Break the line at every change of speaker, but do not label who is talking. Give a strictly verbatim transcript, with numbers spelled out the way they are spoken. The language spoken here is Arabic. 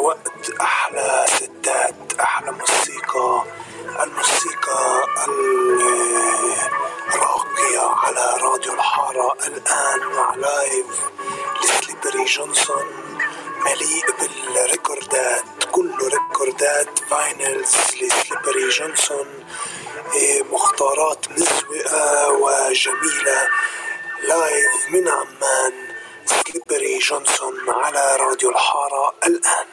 وقت أحلى ستات، أحلى موسيقى، الموسيقى الراقية على راديو الحارة الآن مع لايف لسليبري جونسون، مليء بالريكوردات، كله ريكوردات فاينلز لسليبري جونسون، مختارات مزوئة وجميلة. لايف من عمان، سليبري جونسون على راديو الحارة الآن.